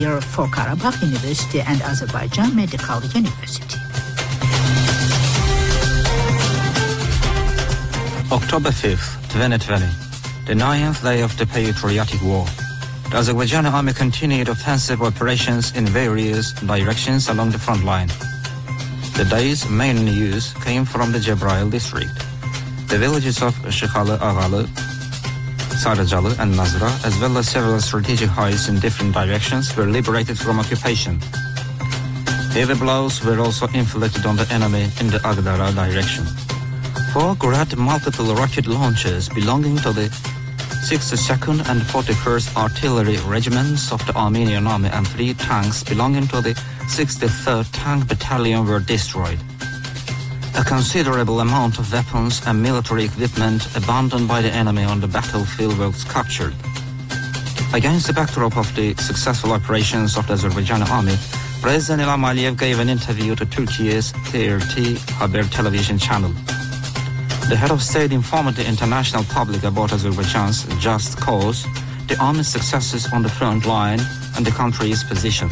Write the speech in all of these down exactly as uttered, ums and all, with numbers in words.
for Karabakh University and Azerbaijan Medical University. October fifth, twenty twenty, the ninth day of the Patriotic War. The Azerbaijani army continued offensive operations in various directions along the front line. The day's main news came from the Cebrail district. The villages of Shikhalı, Ağalı, Saracalı and Nazra, as well as several strategic heights in different directions, were liberated from occupation. Heavy blows were also inflicted on the enemy in the Agdara direction. Four Grad multiple rocket launchers belonging to the sixty-second and forty-first Artillery Regiments of the Armenian Army and three tanks belonging to the sixty-third Tank Battalion were destroyed. A considerable amount of weapons and military equipment abandoned by the enemy on the battlefield was captured. Against the backdrop of the successful operations of the Azerbaijani army, President Ilham Aliyev gave an interview to Turkey's T R T Haber television channel. The head of state informed the international public about Azerbaijan's just cause, the army's successes on the front line, and the country's position.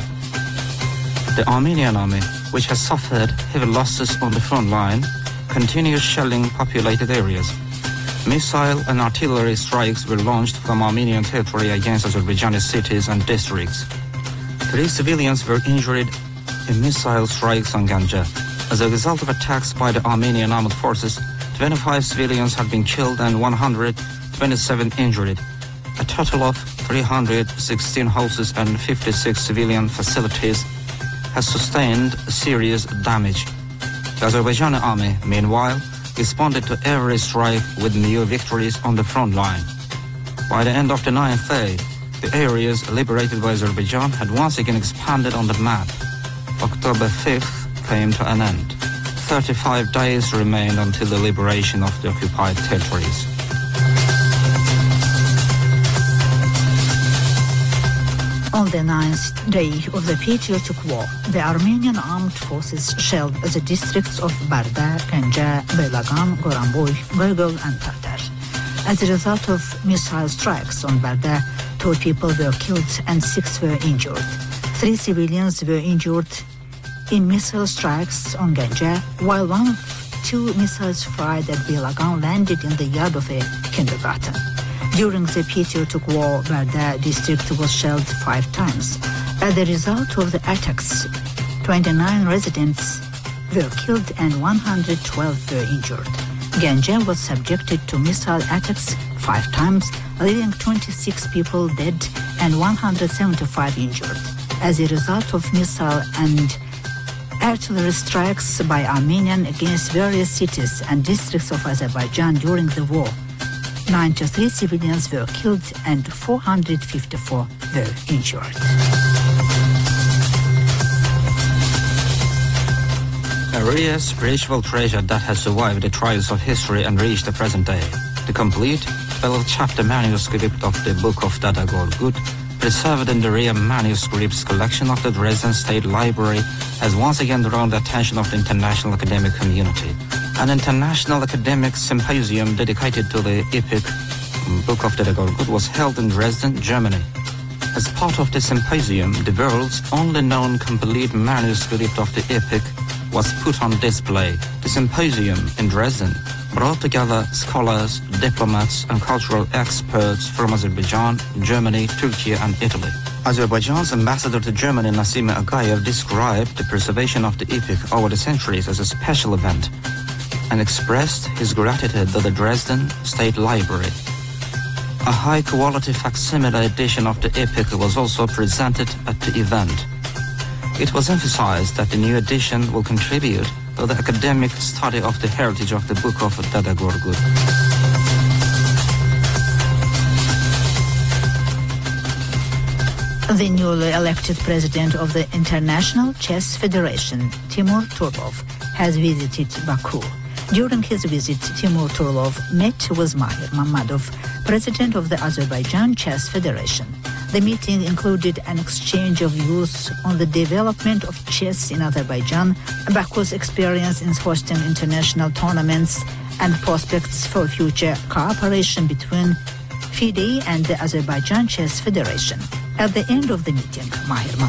The Armenian army, which has suffered heavy losses on the front line, continues shelling populated areas. Missile and artillery strikes were launched from Armenian territory against Azerbaijani cities and districts. Three civilians were injured in missile strikes on Ganja. As a result of attacks by the Armenian armed forces, twenty-five civilians have been killed and one hundred twenty-seven injured. A total of three hundred sixteen houses and fifty-six civilian facilities has sustained serious damage. The Azerbaijani army, meanwhile, responded to every strike with new victories on the front line. By the end of the ninth day, the areas liberated by Azerbaijan had once again expanded on the map. October fifth came to an end. thirty-five days remained until the liberation of the occupied territories. On the ninth day of the Patriotic War, the Armenian armed forces shelled the districts of Barda, Ganja, Beylagan, Goranboy, Goygol and Tartar. As a result of missile strikes on Barda, two people were killed and six were injured. Three civilians were injured in missile strikes on Ganja, while one of two missiles fired at Beylagan landed in the yard of a kindergarten. During the Patriotic War, Barda district was shelled five times. As a result of the attacks, twenty-nine residents were killed and one hundred twelve were injured. Ganja was subjected to missile attacks five times, leaving twenty-six people dead and one hundred seventy-five injured. As a result of missile and artillery strikes by Armenian against various cities and districts of Azerbaijan during the war, ninety-three civilians were killed and four hundred fifty-four were injured. A rare spiritual treasure that has survived the trials of history and reached the present day. The complete twelve-chapter manuscript of the Book of Dada Gorgut, preserved in the rare manuscripts collection of the Dresden State Library, has once again drawn the attention of the international academic community. An international academic symposium dedicated to the epic Book of Dada Gorgut was held in Dresden, Germany. As part of the symposium, the world's only known complete manuscript of the epic was put on display. The symposium in Dresden brought together scholars, diplomats, and cultural experts from Azerbaijan, Germany, Turkey, and Italy. Azerbaijan's ambassador to Germany, Nasim Agayev, described the preservation of the epic over the centuries as a special event and expressed his gratitude to the Dresden State Library. A high-quality facsimile edition of the epic was also presented at the event. It was emphasized that the new edition will contribute to the academic study of the heritage of the Book of Dada Gorgut. The newly elected president of the International Chess Federation, Timur Turlov, has visited Baku. During his visit, Timur Turlov met with Mahir Mammadov, president of the Azerbaijan Chess Federation. The meeting included an exchange of views on the development of chess in Azerbaijan, Baku's experience in hosting international tournaments, and prospects for future cooperation between FIDE and the Azerbaijan Chess Federation. At the end of the meeting, Maher